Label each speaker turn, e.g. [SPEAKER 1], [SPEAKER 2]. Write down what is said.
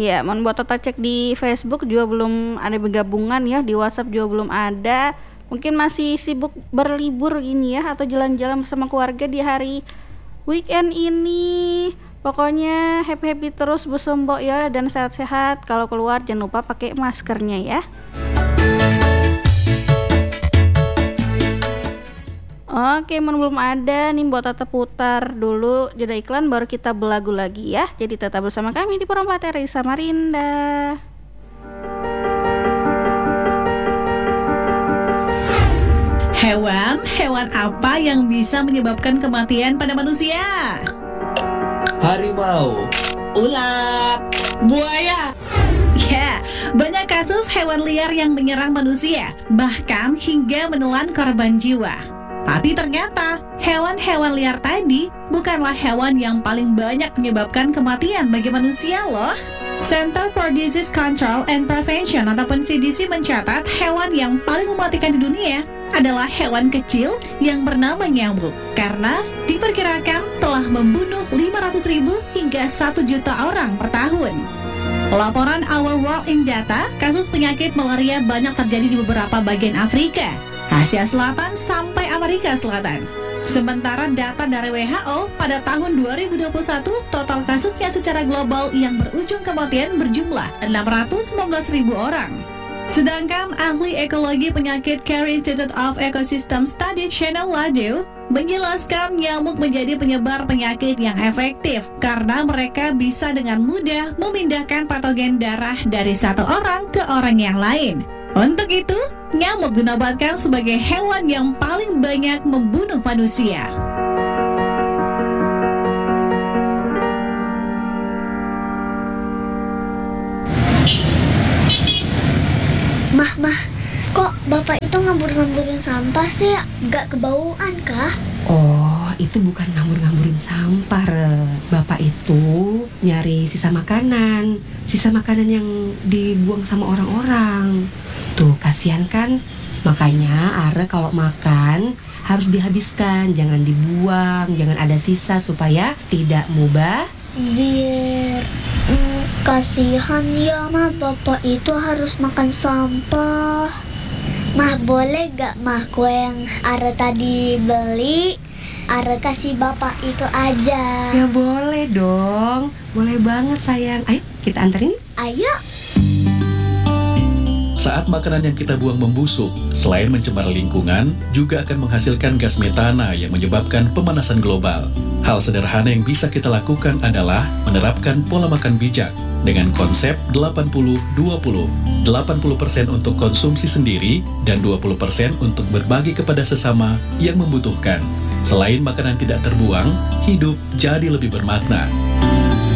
[SPEAKER 1] Iya, mau buat Tata cek di Facebook juga belum ada bergabungan ya, di WhatsApp juga belum ada. Mungkin masih sibuk berlibur ini ya, atau jalan-jalan bersama keluarga di hari weekend ini. Pokoknya happy-happy terus Bu Sombo ya, dan sehat-sehat. Kalau keluar jangan lupa pakai maskernya ya. Oke, belum ada nih, buat Tata putar dulu jeda iklan baru kita belagu lagi ya. Jadi tetap bersama kami di Perempat RI Samarinda.
[SPEAKER 2] Hewan apa yang bisa menyebabkan kematian pada manusia?
[SPEAKER 3] Harimau,
[SPEAKER 4] Ulat,
[SPEAKER 5] buaya.
[SPEAKER 2] Ya, banyak kasus hewan liar yang menyerang manusia, bahkan hingga menelan korban jiwa. Tapi ternyata, hewan-hewan liar tadi bukanlah hewan yang paling banyak menyebabkan kematian bagi manusia loh. Center for Disease Control and Prevention ataupun CDC mencatat hewan yang paling mematikan di dunia adalah hewan kecil yang bernama nyamuk, karena diperkirakan telah membunuh 500.000 hingga 1 juta orang per tahun. Laporan Our World in Data, kasus penyakit malaria banyak terjadi di beberapa bagian Afrika, Asia Selatan sampai Amerika Selatan. Sementara data dari WHO pada tahun 2021, total kasusnya secara global yang berujung kematian berjumlah 619.000 orang. Sedangkan ahli ekologi penyakit Carey Institute of Ecosystem Study Chanel Ladeu menjelaskan nyamuk menjadi penyebar penyakit yang efektif karena mereka bisa dengan mudah memindahkan patogen darah dari satu orang ke orang yang lain. Untuk itu, nyamuk dinobatkan sebagai hewan yang paling banyak membunuh manusia.
[SPEAKER 6] Mah, kok bapak itu ngambur-ngamburin sampah sih? Gak kebauan kah?
[SPEAKER 5] Oh, itu bukan ngambur-ngamburin sampah, Re. Bapak itu nyari sisa makanan yang dibuang sama orang-orang. Tuh, kasihan kan? Makanya Are kalau makan harus dihabiskan, jangan dibuang, jangan ada sisa supaya tidak mubazir.
[SPEAKER 6] Kasihan ya mah, bapak itu harus makan sampah. Mah, boleh gak mah kue yang Are tadi beli Are kasih bapak itu aja?
[SPEAKER 5] Ya boleh dong, boleh banget sayang. Ayo kita anterin.
[SPEAKER 6] Ayo.
[SPEAKER 7] Saat makanan yang kita buang membusuk, selain mencemar lingkungan, juga akan menghasilkan gas metana yang menyebabkan pemanasan global. Hal sederhana yang bisa kita lakukan adalah menerapkan pola makan bijak dengan konsep 80-20. 80% untuk konsumsi sendiri dan 20% untuk berbagi kepada sesama yang membutuhkan. Selain makanan tidak terbuang, hidup jadi lebih bermakna.